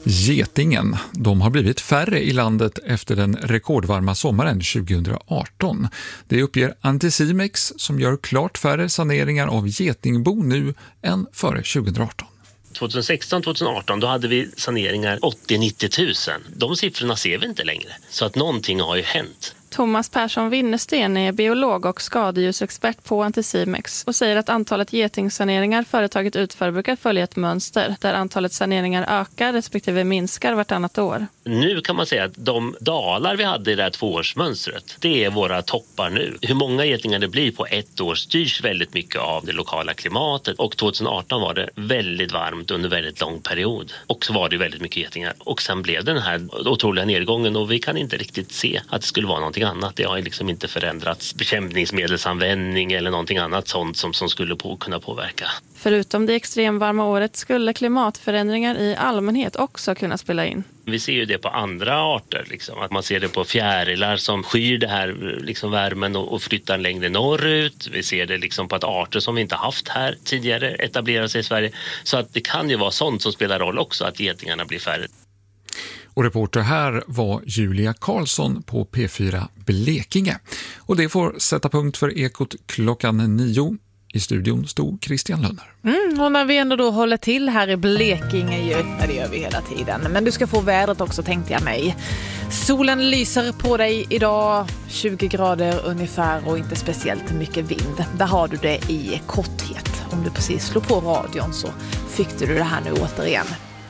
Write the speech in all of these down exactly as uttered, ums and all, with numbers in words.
Getingen, de har blivit färre i landet efter den rekordvarma sommaren tjugo arton. Det uppger Anticimex som gör klart färre saneringar av getingbo nu än före tjugo arton. tjugohundrasexton tjugohundraarton då hade vi saneringar åttio till nittio tusen. De siffrorna ser vi inte längre. Så att någonting har ju hänt. Thomas Persson Winnersten är biolog och skadedjursexpert på Anticimex och säger att antalet getingsaneringar företaget utför brukar följa ett mönster där antalet saneringar ökar respektive minskar vartannat år. Nu kan man säga att de dalar vi hade i det här tvåårsmönstret, det är våra toppar nu. Hur många getingar det blir på ett år styrs väldigt mycket av det lokala klimatet, och tjugoarton var det väldigt varmt under väldigt lång period och så var det väldigt mycket getingar, och sen blev den här otroliga nedgången och vi kan inte riktigt se att det skulle vara någonting annat. Det har liksom inte förändrats bekämpningsmedelsanvändning eller någonting annat sånt som, som skulle på, kunna påverka. Förutom det extremvarma året skulle klimatförändringar i allmänhet också kunna spela in. Vi ser ju det på andra arter, liksom. Att man ser det på fjärilar som skyr det här liksom värmen och, och flyttar längre norrut. Vi ser det liksom på att arter som vi inte haft här tidigare etablerar sig i Sverige. Så att det kan ju vara sånt som spelar roll också, att getingarna blir färre. Och reporter här var Julia Karlsson på P fyra Blekinge. Och det får sätta punkt för Ekot klockan nio. I studion stod Christian Lönner. Mm, och när vi ändå då håller till här i Blekinge, ju, ja, det gör vi hela tiden. Men du ska få vädret också, tänkte jag mig. Solen lyser på dig idag, tjugo grader ungefär och inte speciellt mycket vind. Där har du det i korthet. Om du precis slår på radion så fick du det här nu återigen.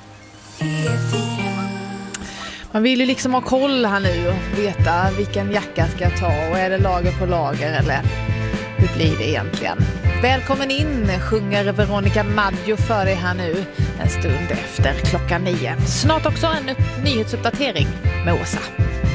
Man vill ju liksom ha koll här nu och veta vilken jacka ska jag ta och är det lager på lager eller hur blir det egentligen? Välkommen in, sjunger Veronica Maggio för dig här nu en stund efter klockan nio. Snart också en nyhetsuppdatering med Åsa.